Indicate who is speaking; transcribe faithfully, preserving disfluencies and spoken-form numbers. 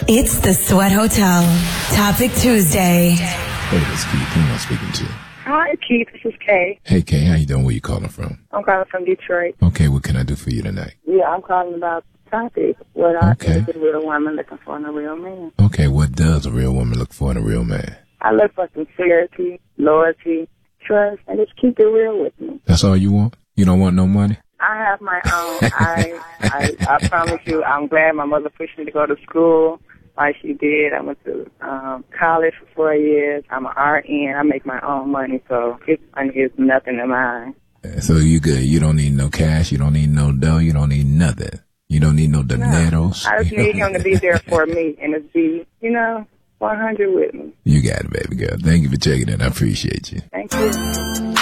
Speaker 1: It's the Sweat Hotel. Topic Tuesday.
Speaker 2: Hey, this is Keith. Who am I speaking to?
Speaker 3: Hi, Keith. This is Kay.
Speaker 2: Hey, Kay. How you doing? Where you calling from?
Speaker 3: I'm calling from Detroit.
Speaker 2: Okay, what can I do for you tonight?
Speaker 3: Yeah, I'm calling about the topic. What I
Speaker 2: Okay.
Speaker 3: think is a real woman looking for in a real man.
Speaker 2: Okay, what does a real woman look for in a real man?
Speaker 3: I look for sincerity, loyalty, trust, and just keep it real with me.
Speaker 2: That's all you want? You don't want no money?
Speaker 3: I have my own. I, I I promise you, I'm glad my mother pushed me to go to school like she did. I went to um, college for four years. I'm an R N. I make my own money, so his money is nothing to mine.
Speaker 2: So you good. You don't need no cash. You don't need no dough. You don't need nothing. You don't need no dineros.
Speaker 3: I just need him to be there for me and to be, you know, one hundred with me.
Speaker 2: You got it, baby girl. Thank you for checking in. I appreciate you.
Speaker 3: Thank you.